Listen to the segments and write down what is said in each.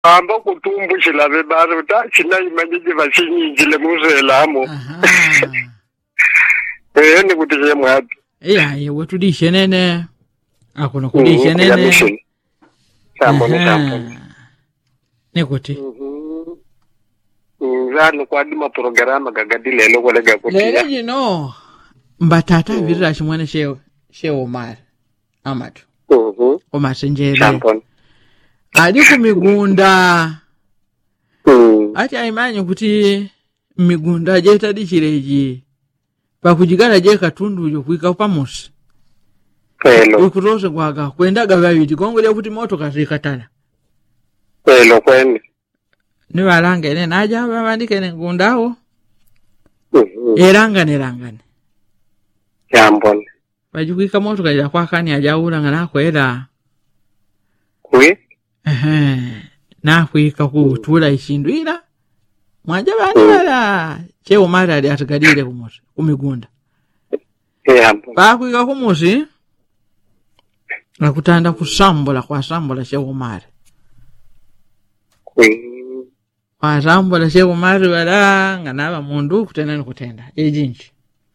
amba kutumbushila bebari uta china imanyiji bashinyinjile muzelamo. Ni kutije mwati. Yewe tudishe nene. Akuna kudishe nene. Nikuti. Zanu kwa dima programa gagadile lelo kolega kutia. Lele jino. Mbatata virira shimwane shewo mara. Amatu. Omasenjere. Champon. Ali kumigunda. Ati aimanyi kuti migunda jeta dichireji. Pakujigala je katundu yo kuika pamosi. Pelo. Ukuroze kwaga kwendaga babiti kongole kuti moto kazikatana. Pelo kwene. Ni walange ne naja babandike ne ngundawo. Erangane. Champon. Bajukwika moto kaja kwakani ajaura ngana kwera. Kwi? Na kwika kutula ishindwira. Mwaje bana cheo mara ali atagadire kumusi kumigunda. Bakwika kumusi nakutanda kusambola kwa sambola cheo mara. Kwa sambola cheo mara wala nganaba mundu kutenda nikutenda ejinji.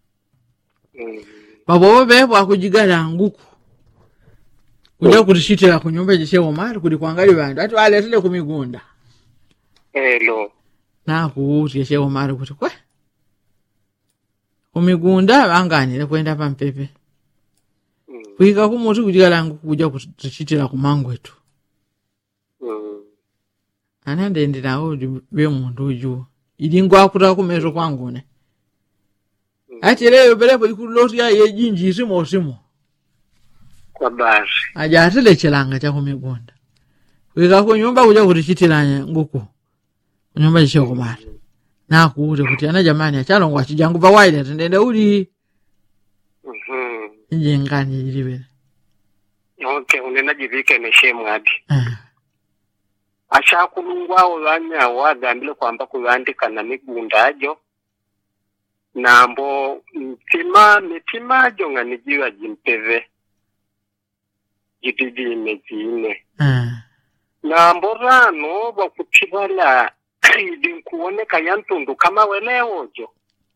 Babo bebo akujigala nguku. Kuja kutishitira kunyumba cheo mara kuli kwangali bantu ati wale tele kumigunda. Hello. Na kuuti cheo mara kuti kwa kumigunda banganire kwenda pampepe. Kuika kumuti kujigala nguku kuja kutishitira kumangwetu. Anande ndinawo be muntu uju ilingo akuta kumezo kwangu ne. Ati leo belepo ikuloti ya yejinji simo. Kwa basi. Ajatele chilanga cha kumigunda. Kuika kunyumba kuja kutishitira nguku. Kunyumba cheo kumara. Na kuute kuti ana jamani achalongwa chijangu pa waile tendende uli. Njengani jilibele. Okay, unena jivike ne shemu adi. Acha kulungwa olanya wagambile kwamba kulandika na migunda ajo. Nambo mitima ajo nga nijiwa jimpeve. Jitidi imejine. Nambo rano wakutibala idinkuoneka yantundu kama weleojo.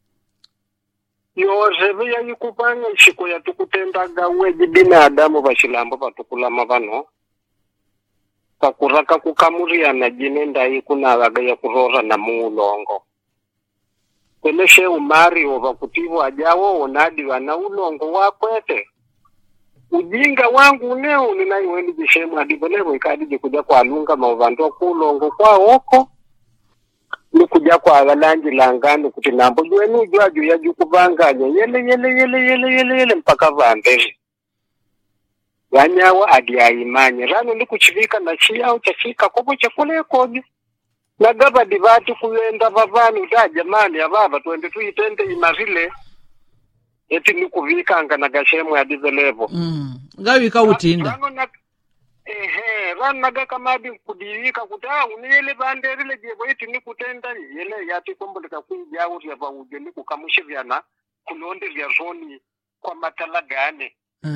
Yozewe ya yikupanga ishiko ya tukutendaga weji binadamu bashilambo batukulama bano. Pakuraka kukamuria na jinenda ikuna waga ya kurora na muulongo. Kweleshe umari ova kutivu ajawo onadi wana ulongo wakwete. Ujinga wangu uneo ninaiwendi jishemu adibolevo ikadiji kuja kwa alunga mauvandua kulongo kwa oko. Ni kuja kwa agalanji langani kutinambo juenu juaju ya jukubanganya yele mpaka vandezi. Wanyawa adia imanye rano ni kuchivika na chia uchachika kubo chakule kodi. Nagaba divati kuenda vavani uta jamani ya baba tuende tuitende imarile. Eti ni kuvikanga na gashemu ya divelevo. Gawi kautinda. Rano naga kamadi kudiwika kutaa uniyele banderile jebo eti ni kutenda yele yati kumbo lika kuingia uti ya vauje ni kukamushi vyana kulonde vya zoni kwa matala gane.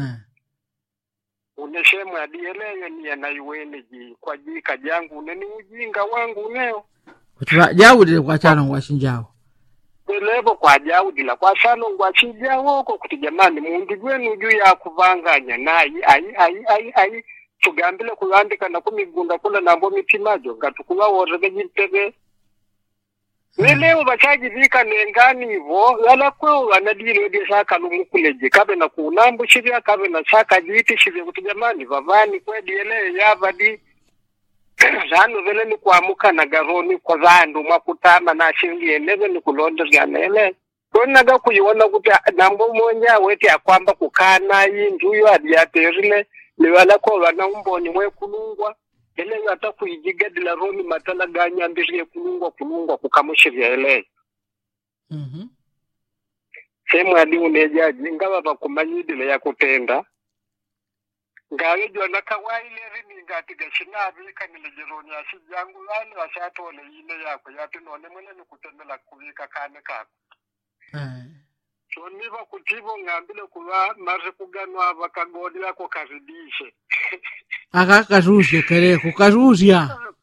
Uneshemu ya dieleyo ni ya naiwene ji kwa jika jangu uneni ujinga wangu uneo. Kutuwa jaudile kwa chano ngwashinjao. Kwelevo kwa jaudila kwa chano ngwashinjao huko kutijamani mundu gwenu juu ya kuvanganya na ai tugambile kulandika na kumigunda kula nambo mitimajo gatukula worege jintebe. Leo bachaji vika nengani hivo yala kweo wanadile di saka lumukuleje kabe na kunambu shivya kabe na saka jiti shivya kutijamani vavani kwe diele yavadi zanu vele ni kuamuka na garoni kwa zandu makutama na shingi eneve ni kulonda zianele kwa naga kuyiwana kutia nambo mwenja weti ya kwamba kukana njuyo adiaterile liwala kwa wana umboni mwe kulungwa ele yata kuijiga la romi matala ganya mbiri kulungwa kukamushivya ele. Semu adi unejaji ngawa bakumanyidile ya kutenda. Ngawe jona kawaile rini ngatiga shinabi kanile jironi ya shijangu wale washatole ine yako yati none mwene ni kutendela kuvika kane kako. So niva kutivo ngambile kuwa marikuganwa bakagodi lako karidishe. Akakazushe kare kukazusya.